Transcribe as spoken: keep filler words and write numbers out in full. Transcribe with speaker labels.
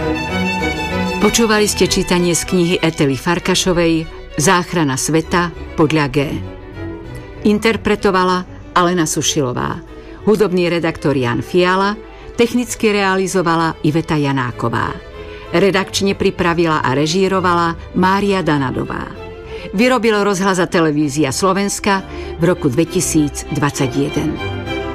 Speaker 1: Počúvali ste čítanie z knihy Etely Farkašovej Záchrana sveta podľa G. Interpretovala Alena Sušilová, hudobný redaktor Jan Fiala, technicky realizovala Iveta Janáková. Redakčne pripravila a režírovala Mária Danadová. Vyrobilo Rozhlas a televízia Slovenska v roku dvetisícdvadsaťjeden.